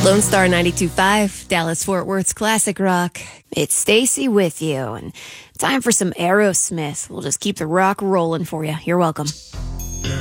Lone Star 92.5, Dallas Fort Worth's classic rock. It's Stacy with you, and time for some Aerosmith. We'll just keep the rock rolling for you. You're welcome.